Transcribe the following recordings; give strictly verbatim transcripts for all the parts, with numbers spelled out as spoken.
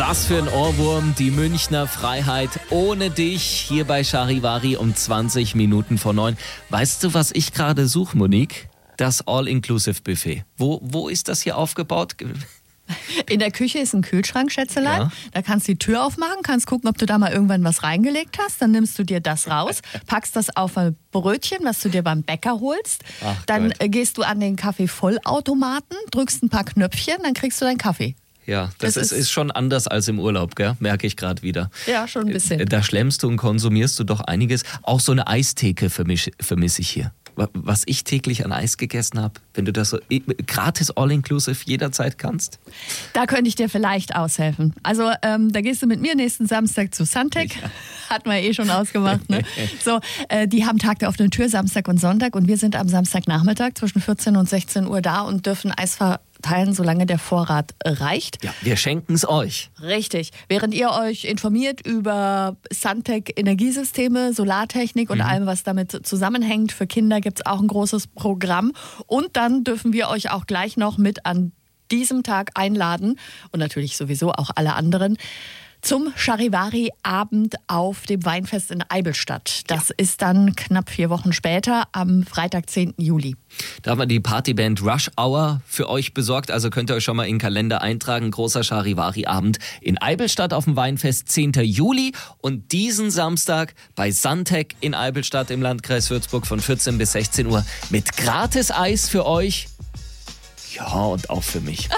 Was für ein Ohrwurm, die Münchner Freiheit ohne dich, hier bei Charivari um zwanzig Minuten vor neun. Weißt du, was ich gerade suche, Monique? Das All-Inclusive-Buffet. Wo, wo ist das hier aufgebaut? In der Küche ist ein Kühlschrank, Schätzelein. Ja. Da kannst du die Tür aufmachen, kannst gucken, ob du da mal irgendwann was reingelegt hast. Dann nimmst du dir das raus, packst das auf ein Brötchen, was du dir beim Bäcker holst. Ach dann Gott. gehst du an den Kaffeevollautomaten, drückst ein paar Knöpfchen, dann kriegst du deinen Kaffee. Ja, das, Das ist, ist- ist schon anders als im Urlaub, gell? Merke ich gerade wieder. Ja, schon ein bisschen. Da schlemmst du und konsumierst du doch einiges. Auch so eine Eistheke vermisch- vermisse ich hier. Wa- Was ich täglich an Eis gegessen habe, wenn du das so i- gratis all-inclusive jederzeit kannst. Da könnte ich dir vielleicht aushelfen. Also ähm, da gehst du mit mir nächsten Samstag zu Suntec. Hatten wir eh schon ausgemacht. Ne? So, äh, die haben Tag der offenen Tür, Samstag und Sonntag. Und wir sind am Samstagnachmittag zwischen vierzehn und sechzehn Uhr da und dürfen Eis verteilen, solange der Vorrat reicht. Ja, wir schenken es euch. Richtig. Während ihr euch informiert über Suntec Energiesysteme, Solartechnik und allem, was damit zusammenhängt, für Kinder gibt es auch ein großes Programm. Und dann dürfen wir euch auch gleich noch mit an diesem Tag einladen und natürlich sowieso auch alle anderen zum Charivari-Abend auf dem Weinfest in Eibelstadt. Das ist dann knapp vier Wochen später, am Freitag, zehnten Juli. Da haben wir die Partyband Rush Hour für euch besorgt. Also könnt ihr euch schon mal in den Kalender eintragen. Großer Charivari-Abend in Eibelstadt auf dem Weinfest, zehnten Juli. Und diesen Samstag bei Suntec in Eibelstadt im Landkreis Würzburg von vierzehn bis sechzehn Uhr mit gratis Eis für euch. Ja, und auch für mich.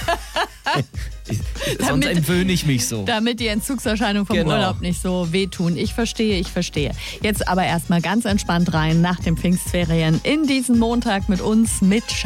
Sonst Damit- entwöhne ich mich so. Damit die Entzugserscheinungen vom Genau. Urlaub nicht so wehtun. Ich verstehe, ich verstehe. Jetzt aber erstmal ganz entspannt rein nach den Pfingstferien in diesen Montag mit uns mit